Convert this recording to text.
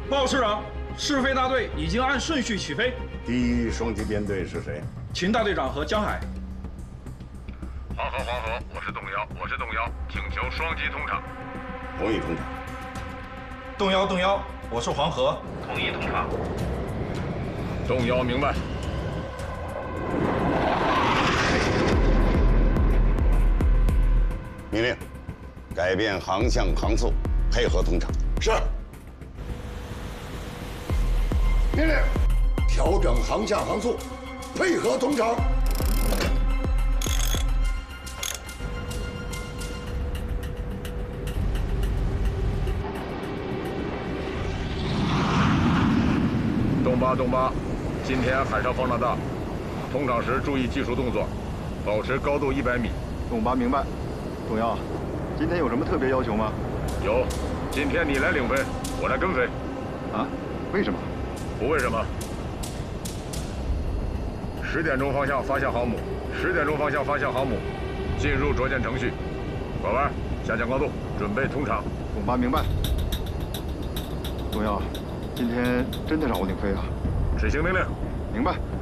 报市长，试飞大队已经按顺序起飞。 第一双机编队是谁？ 秦大队长和江海。 黄河，我是动摇，请求双机通场。 同意通场。 动摇，我是黄河。 同意通场。动摇，明白。 命令，改变航向航速，配合通场。 是。命令，调整航向航速，配合通场。 东八，今天海上风浪大，通场时注意技术动作，保持高度100米。 东八明白。东幺，今天有什么特别要求吗？ 有，今天你来领飞，我来跟飞。 啊？为什么？ 不为什么。10点钟方向发现航母，10点钟方向发现航母，进入着舰程序。拐弯，下降高度，准备通场。 东八明白。东幺，今天真的让我领飞啊？ 执行命令。 明白。